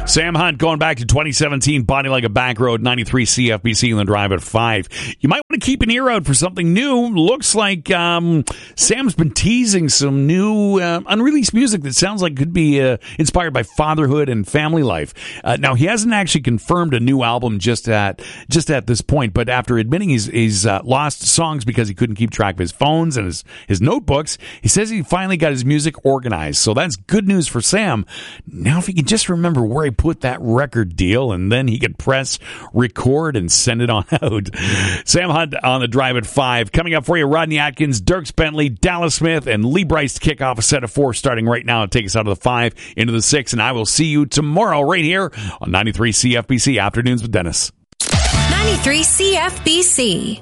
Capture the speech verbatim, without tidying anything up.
Sam Hunt going back to twenty seventeen, Body Like a Back Road, ninety-three C F B C in the drive at five. You might want to keep an ear out for something new. Looks like um, Sam's been teasing some new uh, unreleased music that sounds like could be uh, inspired by fatherhood and family life. Uh, now, he hasn't actually confirmed a new album just at just at this point, but after admitting he's, he's uh, lost songs because he couldn't keep track of his phones and his, his notebooks, he says he finally got his music organized. So that's good news for Sam. Now, if he can just remember where he put that record deal, and then he could press record and send it on out. Sam Hunt on the drive at five. Coming up for you, Rodney Atkins, Dierks Bentley, Dallas Smith, and Lee Brice to kick off a set of four starting right now and take us out of the five into the six. And I will see you tomorrow right here on ninety-three C F B C Afternoons with Dennis. ninety-three C F B C.